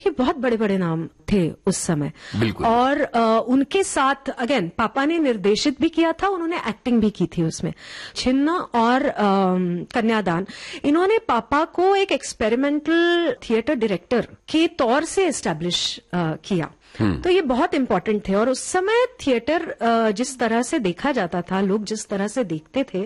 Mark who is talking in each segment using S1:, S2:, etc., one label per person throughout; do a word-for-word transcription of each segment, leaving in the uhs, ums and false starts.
S1: ये बहुत बड़े बड़े नाम थे उस समय।
S2: बिल्कुल।
S1: और आ, उनके साथ अगेन पापा ने निर्देशित भी किया था, उन्होंने एक्टिंग भी की थी उसमें। छिन्न और आ, कन्यादान, इन्होंने पापा को एक एक्सपेरिमेंटल थिएटर डायरेक्टर के तौर से एस्टैब्लिश किया। तो ये बहुत इंपॉर्टेंट थे। और उस समय थिएटर जिस तरह से देखा जाता था, लोग जिस तरह से देखते थे,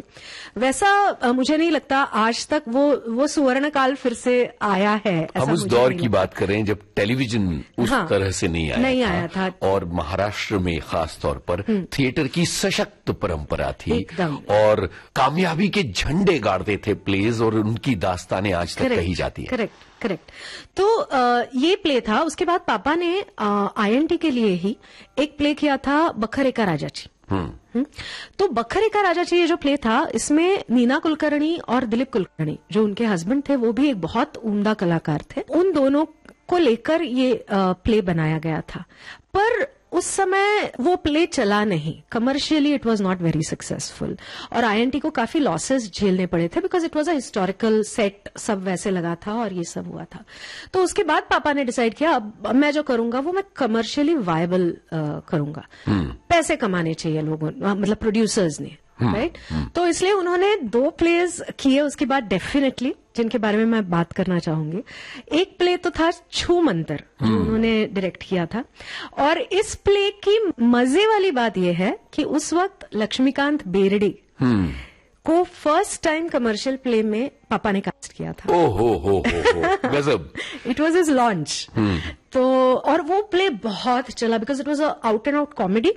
S1: वैसा मुझे नहीं लगता आज तक वो वो सुवर्ण काल फिर से आया है।
S2: हम उस दौर की बात करें जब टेलीविजन उस हाँ, तरह से नहीं आया
S1: नहीं
S2: था,
S1: आया था।
S2: और महाराष्ट्र में खास तौर पर थिएटर की सशक्त परंपरा थी
S1: एकदम।
S2: और कामयाबी के झंडे गाड़ते थे प्लेज, और उनकी दास्तानें आज तक कही जाती है।
S1: Correct correct. तो आ, ये प्ले था। उसके बाद पापा ने आईएनटी के लिए ही एक प्ले किया था, बखर एका राजाची। हम्म तो बखर एका राजाची ये जो प्ले था, इसमें नीना कुलकर्णी और दिलीप कुलकर्णी जो उनके हस्बैंड थे, वो भी एक बहुत उम्दा कलाकार थे। उन दोनों को लेकर ये प्ले बनाया गया था। पर उस समय वो प्ले चला नहीं, commercially it was not very successful, और आईएनटी को काफी लॉसेस झेलने पड़े थे, because it was a historical set, सब वैसे लगा था और ये सब हुआ था। तो उसके बाद पापा ने डिसाइड किया, अब मैं जो करूंगा वो मैं कमर्शियली वायबल करूंगा। hmm. पैसे कमाने चाहिए लोगों, मतलब प्रोड्यूसर्स ने, राइट hmm. right? hmm. तो इसलिए उन्होंने दो प्लेज किए उसके बाद डेफिनेटली, जिनके बारे में मैं बात करना चाहूंगी। एक प्ले तो था छू मंतर, जो hmm. उन्होंने डायरेक्ट किया था। और इस प्ले की मजे वाली बात यह है कि उस वक्त लक्ष्मीकांत बेर्डे hmm. को फर्स्ट टाइम कमर्शियल प्ले में पापा ने कास्ट किया था।
S2: ओ हो हो हो गजब।
S1: It was his launch. तो और वो प्ले बहुत चला, because it was a out and out comedy,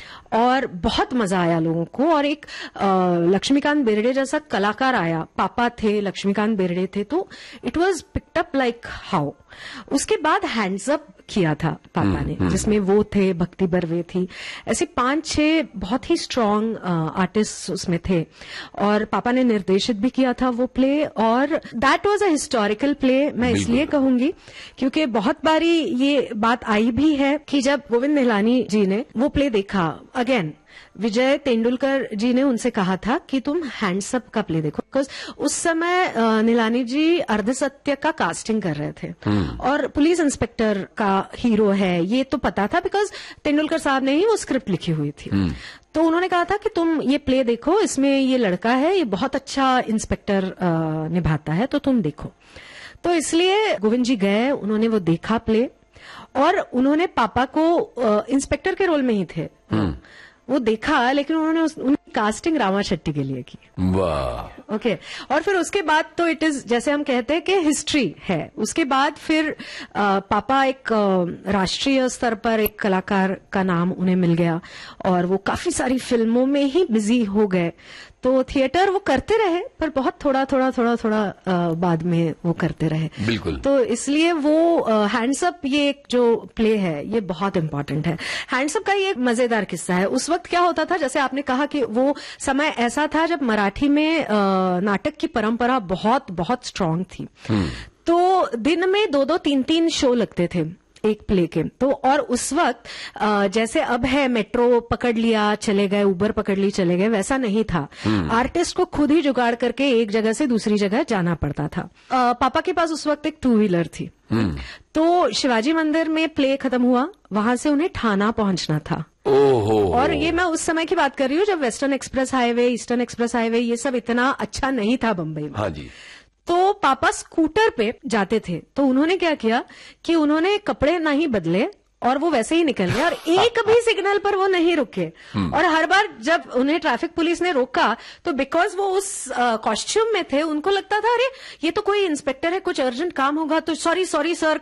S1: और बहुत मजा आया लोगों को। और एक लक्ष्मीकांत बेर्डे जैसा कलाकार आया, पापा थे, लक्ष्मीकांत बेर्डे थे, तो it was picked up like how. उसके बाद हैंड्स अप किया था पापा ने, जिसमें वो थे, भक्ति बर्वे थी, ऐसे पांच छह बहुत ही स्ट्रांग आर्टिस्ट उसमें थे। और पापा ने निर्देशित भी किया था वो प्ले, और that was a historical play. मैं इसलिए कहूंगी क्योंकि बहुत बारी ये बात आई भी है कि जब गोविंद निहलानी जी ने वो प्ले देखा, अगेन विजय तेंदुलकर जी ने उनसे कहा था कि तुम हैंड्सअप का प्ले देखो, बिकॉज उस समय निहलानी जी अर्धसत्य का कास्टिंग कर रहे थे। hmm. और पुलिस इंस्पेक्टर का हीरो है ये तो पता था, बिकॉज तेंदुलकर साहब ने ही वो स्क्रिप्ट लिखी हुई थी। hmm. तो उन्होंने कहा था कि तुम ये प्ले देखो, इसमें ये लड़का है, ये बहुत अच्छा इंस्पेक्टर निभाता है, तो तुम देखो। तो इसलिए गोविंद जी गए, उन्होंने वो देखा प्ले, और उन्होंने पापा को इंस्पेक्टर के रोल में ही थे, hmm. वो देखा, लेकिन उन्होंने उस, उनकी कास्टिंग रामा शेट्टी के लिए की।
S2: वाह।
S1: ओके। और फिर उसके बाद तो इट इज, जैसे हम कहते हैं कि हिस्ट्री है। उसके बाद फिर आ, पापा एक आ, राष्ट्रीय स्तर पर एक कलाकार का नाम उन्हें मिल गया, और वो काफी सारी फिल्मों में ही बिजी हो गए। तो थिएटर वो करते रहे, पर बहुत थोड़ा थोड़ा थोड़ा थोड़ा आ, बाद में वो करते रहे।
S2: बिल्कुल।
S1: तो इसलिए वो हैंड्सअप, ये एक जो प्ले है, ये बहुत इंपॉर्टेंट है। हैंड्सअप का ये एक मजेदार किस्सा है। उस वक्त क्या होता था, जैसे आपने कहा कि वो समय ऐसा था जब मराठी में आ, नाटक की परंपरा बहुत बहुत स्ट्रांग थी। hmm. तो दिन में दो दो तीन तीन शो लगते थे एक प्ले के। तो और उस वक्त जैसे अब है मेट्रो पकड़ लिया चले गए, उबर पकड़ ली चले गए, वैसा नहीं था। hmm. आर्टिस्ट को खुद ही जुगाड़ करके एक जगह से दूसरी जगह जाना पड़ता था। आ, पापा के पास उस वक्त एक टू व्हीलर थी। hmm. तो शिवाजी मंदिर में प्ले खत्म हुआ, वहां से उन्हें ठाना पहुंचना था।
S2: ओहो।
S1: और ये मैं उस समय की बात कर रही हूँ जब western express highway, eastern express highway, ये सब इतना अच्छा नहीं था बम्बई में।
S2: हाँ जी।
S1: तो पापा स्कूटर पे जाते थे, तो उन्होंने क्या किया कि उन्होंने कपड़े नहीं बदले और वो वैसे ही निकल गए, और एक भी सिग्नल पर वो नहीं रुके। और हर बार जब उन्हें ट्रैफिक पुलिस ने रोका, तो बिकॉज वो उस कॉस्ट्यूम uh, में थे, उनको लगता था अरे ये तो कोई इंस्पेक्टर है, कुछ अर्जेंट काम होगा, तो सॉरी सॉरी सर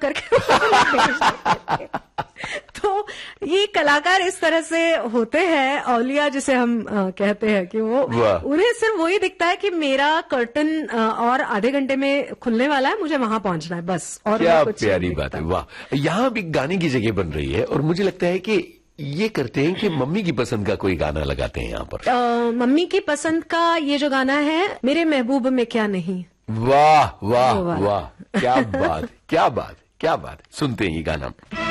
S1: करके तो ये कलाकार इस तरह से होते हैं, औलिया जिसे हम uh, कहते हैं, कि वो उन्हें सिर्फ वही दिखता है कि मेरा कर्टन uh, और आधे घंटे में खुलने वाला है, मुझे वहां पहुंचना है, बस। और
S2: क्या प्यारी बात है। वाह। यहाँ भी गाने की जगह बन रही है, और मुझे लगता है कि ये करते हैं कि मम्मी की पसंद का कोई गाना लगाते हैं यहाँ पर।
S1: आ, मम्मी की पसंद का ये जो गाना है, मेरे महबूब में क्या नहीं।
S2: वाह वाह वाह, क्या बात क्या बात क्या बात। सुनते हैं ये गाना।